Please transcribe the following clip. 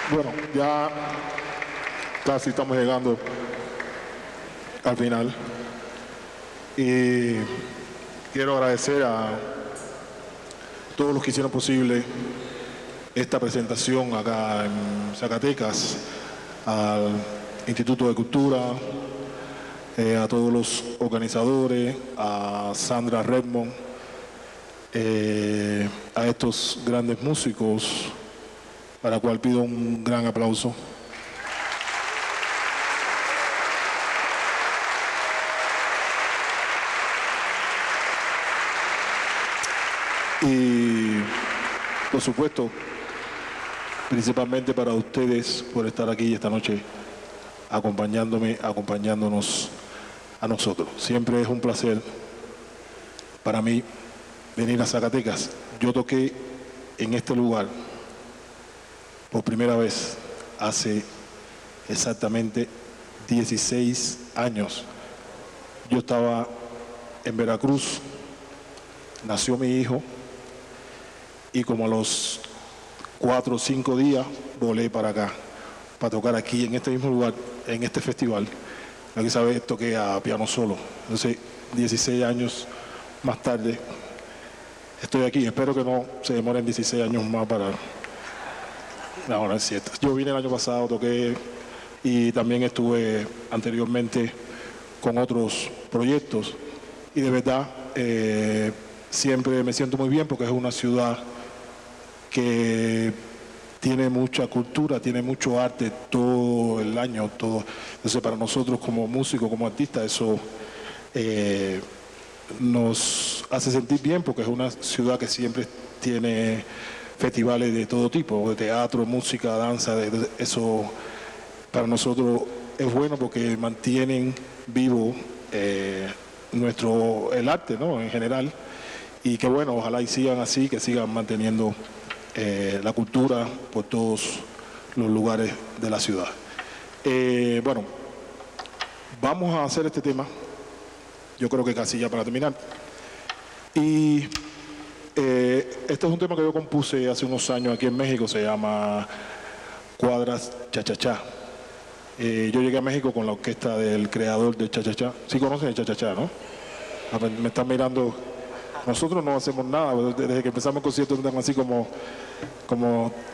Bueno, ya casi estamos llegando al final y quiero agradecer a todos los que hicieron posible esta presentación acá en Zacatecas, al Instituto de Cultura, a todos los organizadores, a Sandra Redmond, a estos grandes músicos, para la cual pido un gran aplauso. Y, por supuesto, principalmente para ustedes por estar aquí esta noche acompañándonos a nosotros. Siempre es un placer para mí venir a Zacatecas. Yo toqué en este lugar por primera vez hace exactamente 16 años. Yo estaba en Veracruz, nació mi hijo y como a los 4 o 5 días volé para acá, para tocar aquí en este mismo lugar, en este festival. Aquí sabes, toqué a piano solo. Entonces, 16 años más tarde, estoy aquí. Espero que no se demoren 16 años más para... No, no es cierto. Yo vine el año pasado, toqué y también estuve anteriormente con otros proyectos. Y de verdad, siempre me siento muy bien porque es una ciudad que tiene mucha cultura, tiene mucho arte todo el año, todo. Entonces para nosotros como músicos, como artistas, eso nos hace sentir bien porque es una ciudad que siempre tiene festivales de todo tipo, de teatro, música, danza, eso para nosotros es bueno porque mantienen vivo el arte, ¿no? En general, y que bueno, ojalá y sigan así, que sigan manteniendo la cultura por todos los lugares de la ciudad. Bueno, vamos a hacer este tema, yo creo que casi ya para terminar. Y este es un tema que yo compuse hace unos años aquí en México, se llama Cuadras Cha-Cha-Cha. Yo llegué a México con la orquesta del creador del Cha-Cha-Cha. Sí conocen el Cha-Cha-Cha, ¿no? Me están mirando. Nosotros no hacemos nada, desde que empezamos el concierto están así como